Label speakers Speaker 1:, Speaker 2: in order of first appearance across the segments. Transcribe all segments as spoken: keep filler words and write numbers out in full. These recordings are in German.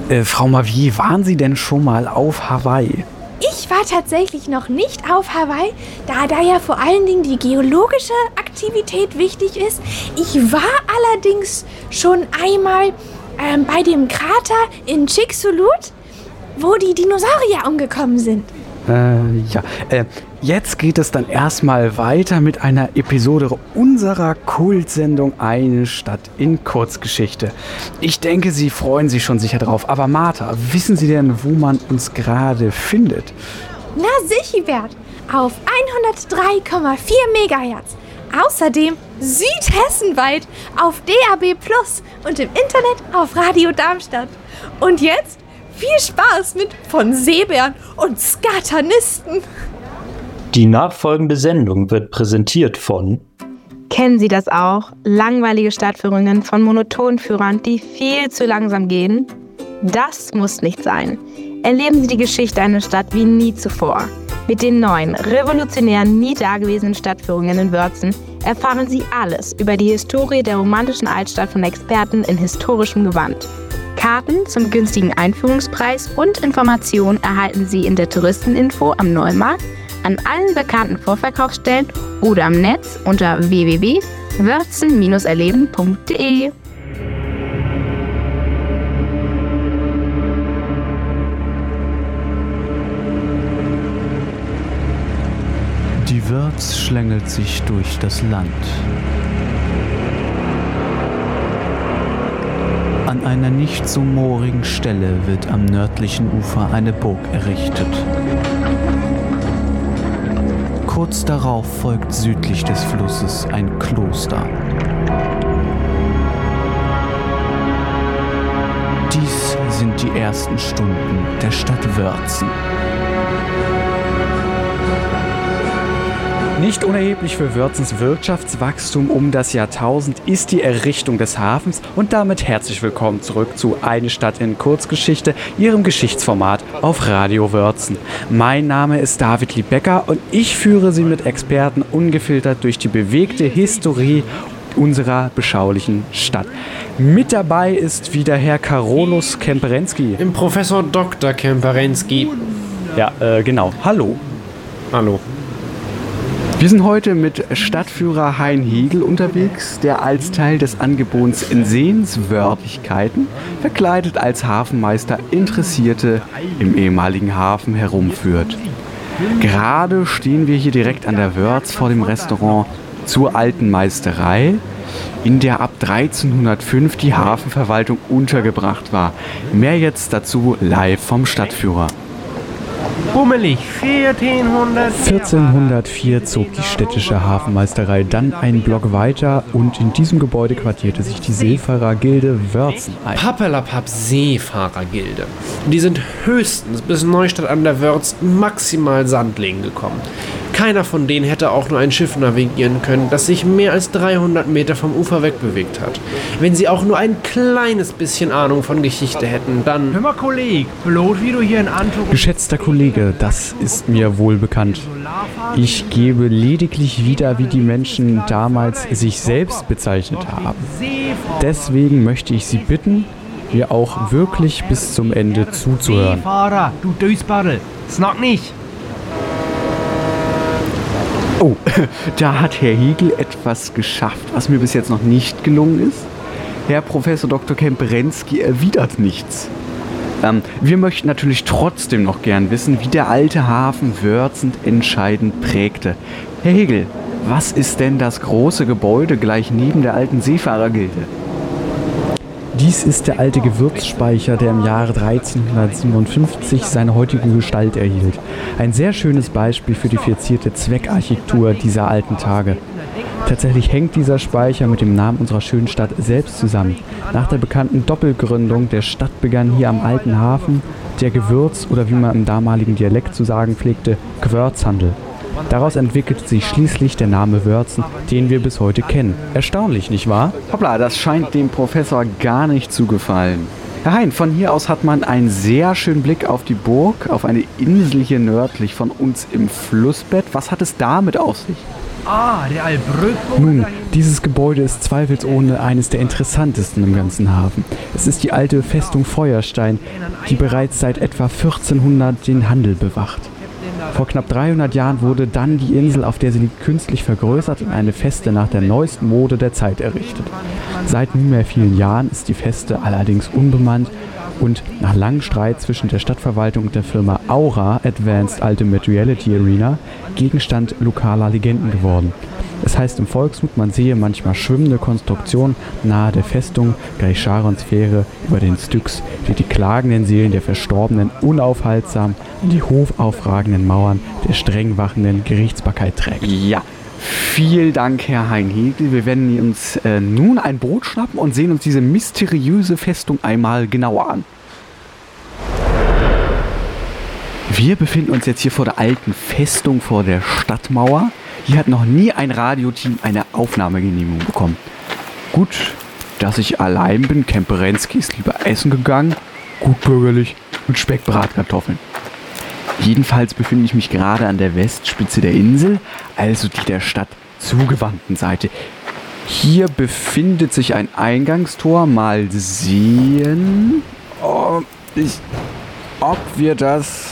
Speaker 1: Äh, Frau Mavier, waren Sie denn schon mal auf Hawaii?
Speaker 2: Ich war tatsächlich noch nicht auf Hawaii, da da ja vor allen Dingen die geologische Aktivität wichtig ist. Ich war allerdings schon einmal ähm, bei dem Krater in Chicxulub, wo die Dinosaurier umgekommen sind.
Speaker 1: Äh, ja, äh, jetzt geht es dann erstmal weiter mit einer Episode unserer Kultsendung Eine Stadt in Kurzgeschichte. Ich denke, Sie freuen sich schon sicher drauf. Aber Martha, wissen Sie denn, wo man uns gerade findet?
Speaker 2: Na sicher, auf hundertdrei Komma vier Megahertz. Außerdem südhessenweit auf D A B plus und im Internet auf Radio Darmstadt. Und jetzt viel Spaß mit von Seebären und Skatanisten.
Speaker 3: Die nachfolgende Sendung wird präsentiert von...
Speaker 4: Kennen Sie das auch? Langweilige Stadtführungen von Monotonführern, die viel zu langsam gehen? Das muss nicht sein. Erleben Sie die Geschichte einer Stadt wie nie zuvor. Mit den neuen, revolutionären, nie dagewesenen Stadtführungen in Wörzen erfahren Sie alles über die Historie der romantischen Altstadt von Experten in historischem Gewand. Karten zum günstigen Einführungspreis und Informationen erhalten Sie in der Touristeninfo am Neumarkt, an allen bekannten Vorverkaufsstellen oder am Netz unter w w w punkt wörzen Bindestrich erleben punkt d e.
Speaker 5: Die Wörz schlängelt sich durch das Land. An einer nicht so moorigen Stelle wird am nördlichen Ufer eine Burg errichtet. Kurz darauf folgt südlich des Flusses ein Kloster. Dies sind die ersten Stunden der Stadt Wörzen.
Speaker 1: Nicht unerheblich für Wörzens Wirtschaftswachstum um das Jahrtausend ist die Errichtung des Hafens und damit herzlich willkommen zurück zu Eine Stadt in Kurzgeschichte, Ihrem Geschichtsformat auf Radio Wörzen. Mein Name ist David Liebecker und ich führe Sie mit Experten ungefiltert durch die bewegte Historie unserer beschaulichen Stadt. Mit dabei ist wieder Herr Carolus Kemperensky.
Speaker 6: Im Professor Doktor Kemperensky.
Speaker 1: Ja, äh, genau. Hallo.
Speaker 6: Hallo.
Speaker 1: Wir sind heute mit Stadtführer Hein Hegel unterwegs, der als Teil des Angebots in Sehenswürdigkeiten verkleidet als Hafenmeister Interessierte im ehemaligen Hafen herumführt. Gerade stehen wir hier direkt an der Wörz vor dem Restaurant Zur Alten Meisterei, in der ab dreizehnhundertfünf die Hafenverwaltung untergebracht war. Mehr jetzt dazu live vom Stadtführer.
Speaker 7: Bummelig, vierzehnhundertvier.
Speaker 1: vierzehnhundertvier zog die städtische Hafenmeisterei dann einen Block weiter und in diesem Gebäude quartierte sich die Seefahrergilde Wörzen ein.
Speaker 6: Pappelapapp Seefahrergilde. Die sind höchstens bis Neustadt an der Wörz maximal Sandlingen gekommen. Keiner von denen hätte auch nur ein Schiff navigieren können, das sich mehr als dreihundert Meter vom Ufer wegbewegt hat. Wenn sie auch nur ein kleines bisschen Ahnung von Geschichte hätten, dann...
Speaker 7: Hör mal, Kollege, bloß wie du hier in Antuk...
Speaker 1: Geschätzter Kollege, das ist mir wohl bekannt. Ich gebe lediglich wieder, wie die Menschen damals sich selbst bezeichnet haben. Deswegen möchte ich Sie bitten, mir auch wirklich bis zum Ende zuzuhören.
Speaker 7: Seefahrer, du Dösbarrel, snack nicht!
Speaker 1: Oh, da hat Herr Hegel etwas geschafft, was mir bis jetzt noch nicht gelungen ist. Herr Professor Doktor Kemperensky erwidert nichts. Ähm, wir möchten natürlich trotzdem noch gern wissen, wie der alte Hafen Wörzen entscheidend prägte. Herr Hegel, was ist denn das große Gebäude gleich neben der alten Seefahrergilde? Dies ist der alte Gewürzspeicher, der im Jahre dreizehnhundertsiebenundfünfzig seine heutige Gestalt erhielt. Ein sehr schönes Beispiel für die verzierte Zweckarchitektur dieser alten Tage. Tatsächlich hängt dieser Speicher mit dem Namen unserer schönen Stadt selbst zusammen. Nach der bekannten Doppelgründung der Stadt begann hier am alten Hafen der Gewürz- oder wie man im damaligen Dialekt zu sagen pflegte, Gewürzhandel. Daraus entwickelte sich schließlich der Name Wörzen, den wir bis heute kennen. Erstaunlich, nicht wahr? Hoppla, das scheint dem Professor gar nicht zu gefallen. Herr Hein, von hier aus hat man einen sehr schönen Blick auf die Burg, auf eine Insel hier nördlich von uns im Flussbett. Was hat es damit auf sich?
Speaker 7: Ah, der Albrücke.
Speaker 1: Nun, dieses Gebäude ist zweifelsohne eines der interessantesten im ganzen Hafen. Es ist die alte Festung Feuerstein, die bereits seit etwa vierzehnhundert den Handel bewacht. Vor knapp dreihundert Jahren wurde dann die Insel, auf der sie liegt, künstlich vergrößert und eine Feste nach der neuesten Mode der Zeit errichtet. Seit nunmehr vielen Jahren ist die Feste allerdings unbemannt und nach langem Streit zwischen der Stadtverwaltung und der Firma Aura Advanced Ultimate Reality Arena Gegenstand lokaler Legenden geworden. Es heißt im Volksmund, man sehe manchmal schwimmende Konstruktionen nahe der Festung, gleich Charons Fähre über den Styx, die die klagenden Seelen der Verstorbenen unaufhaltsam an die hochaufragenden Mauern der streng wachenden Gerichtsbarkeit trägt. Ja, vielen Dank, Herr Hein-Hegel. Wir werden uns äh, nun ein Boot schnappen und sehen uns diese mysteriöse Festung einmal genauer an. Wir befinden uns jetzt hier vor der alten Festung, vor der Stadtmauer. Hier hat noch nie ein Radioteam eine Aufnahmegenehmigung bekommen. Gut, dass ich allein bin. Kemperensky ist lieber essen gegangen. Gut bürgerlich mit Speckbratkartoffeln. Jedenfalls befinde ich mich gerade an der Westspitze der Insel, also die der Stadt zugewandten Seite. Hier befindet sich ein Eingangstor. Mal sehen, ob, ich, ob wir das...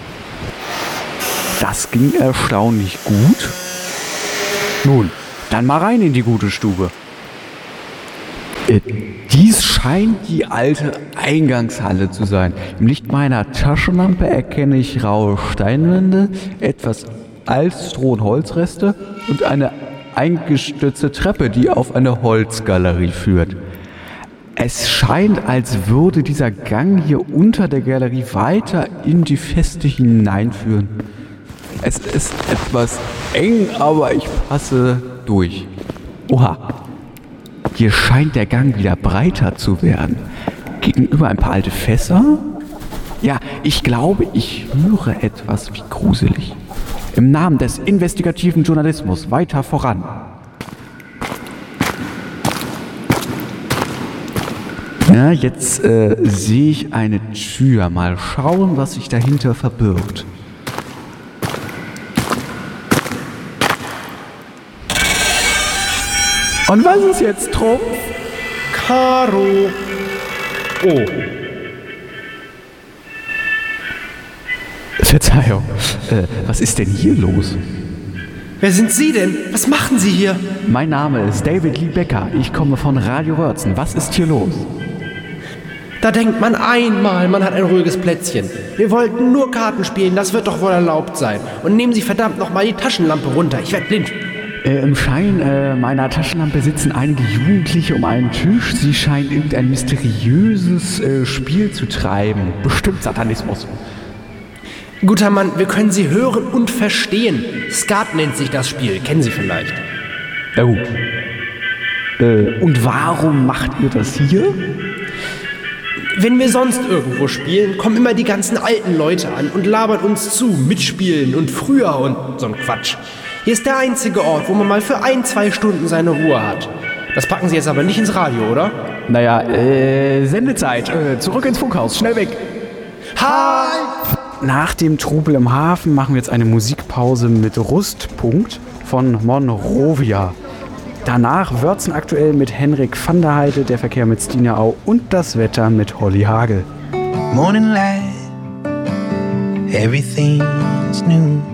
Speaker 1: Das ging erstaunlich gut. Nun, dann mal rein in die gute Stube. Äh, dies scheint die alte Eingangshalle zu sein. Im Licht meiner Taschenlampe erkenne ich raue Steinwände, etwas Altstroh- und Holzreste und eine eingestürzte Treppe, die auf eine Holzgalerie führt. Es scheint, als würde dieser Gang hier unter der Galerie weiter in die Feste hineinführen. Es ist etwas eng, aber ich passe durch. Oha, hier scheint der Gang wieder breiter zu werden. Gegenüber ein paar alte Fässer. Ja, ich glaube, ich höre etwas wie gruselig. Im Namen des investigativen Journalismus weiter voran. Ja, jetzt äh, sehe ich eine Tür. Mal schauen, was sich dahinter verbirgt. Und was ist jetzt Trumpf?
Speaker 6: Karo. Oh.
Speaker 1: Verzeihung, äh, was ist denn hier los?
Speaker 6: Wer sind Sie denn? Was machen Sie hier?
Speaker 1: Mein Name ist David Lee Becker. Ich komme von Radio Wörzen. Was ist hier los?
Speaker 6: Da denkt man einmal, man hat ein ruhiges Plätzchen. Wir wollten nur Karten spielen, das wird doch wohl erlaubt sein. Und nehmen Sie verdammt nochmal die Taschenlampe runter, ich werde blind.
Speaker 1: Äh, Im Schein äh, meiner Taschenlampe sitzen einige Jugendliche um einen Tisch. Sie scheinen irgendein mysteriöses äh, Spiel zu treiben. Bestimmt Satanismus.
Speaker 6: Guter Mann, wir können Sie hören und verstehen. Skat nennt sich das Spiel, kennen Sie vielleicht.
Speaker 1: Na gut. Äh, und warum macht ihr das hier?
Speaker 6: Wenn wir sonst irgendwo spielen, kommen immer die ganzen alten Leute an und labern uns zu, mitspielen und früher und so ein Quatsch. Hier ist der einzige Ort, wo man mal für ein, zwei Stunden seine Ruhe hat. Das packen Sie jetzt aber nicht ins Radio, oder?
Speaker 1: Naja, äh, Sendezeit. Äh, zurück ins Funkhaus, schnell weg.
Speaker 6: Halt!
Speaker 1: Nach dem Trubel im Hafen machen wir jetzt eine Musikpause mit Rustpunkt von Monrovia. Danach Wörzen aktuell mit Henrik van der Heide, der Verkehr mit Stina Au und das Wetter mit Holly Hagel.
Speaker 8: Morning light, everything's new.